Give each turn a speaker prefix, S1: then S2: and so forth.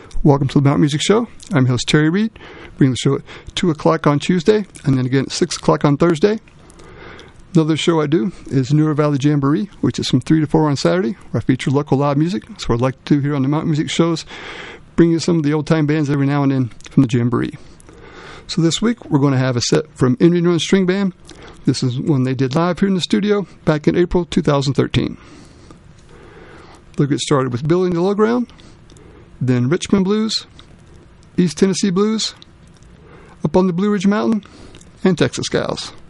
S1: Welcome to the Mountain Music Show. I'm your host Terry Reed, bringing the show at 2 o'clock on Tuesday and then again at 6 o'clock on Thursday. Another show I do is Newer Valley Jamboree, which is from 3 to 4 on Saturday, where I feature local live music. So what I'd like to do here on the Mountain Music Shows, bring you some of the old-time bands every now and then from the Jamboree. So this week, we're going to have a set from Indian Run String Band. This is one they did live here in the studio back in April 2013. They'll get started with Billy and the Lowground, then Richmond Blues, East Tennessee Blues, Up on the Blue Ridge Mountain, and Texas Gals.